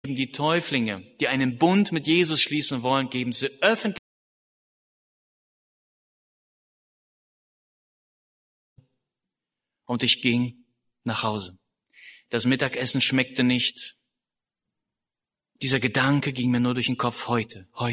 Die Täuflinge, die einen Bund mit Jesus schließen wollen, geben sie öffentlich. Und ich ging nach Hause. Das Mittagessen schmeckte nicht. Dieser Gedanke ging mir nur durch den Kopf heute.